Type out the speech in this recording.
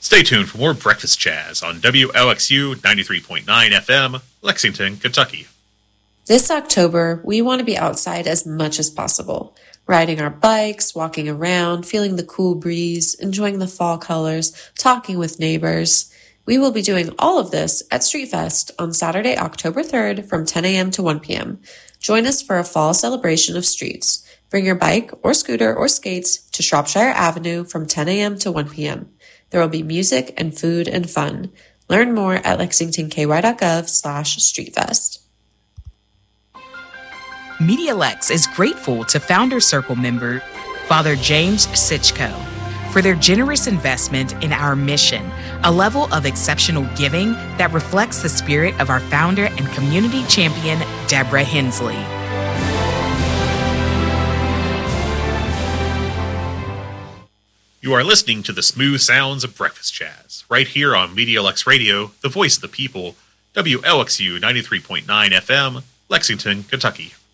Stay tuned for more Breakfast Jazz on WLXU 93.9 FM, Lexington, Kentucky. This October, we want to be outside as much as possible. Riding our bikes, walking around, feeling the cool breeze, enjoying the fall colors, talking with neighbors. We will be doing all of this at Street Fest on Saturday, October 3rd from 10 a.m. to 1 p.m. Join us for a fall celebration of streets. Bring your bike or scooter or skates to Shropshire Avenue from 10 a.m. to 1 p.m. There will be music and food and fun. Learn more at lexingtonky.gov/streetfest. MediaLex is grateful to Founder Circle member Father James Sitchko for their generous investment in our mission, a level of exceptional giving that reflects the spirit of our founder and community champion, Deborah Hensley. You are listening to the smooth sounds of Breakfast Jazz, right here on MediaLex Radio, the voice of the people, WLXU 93.9 FM, Lexington, Kentucky.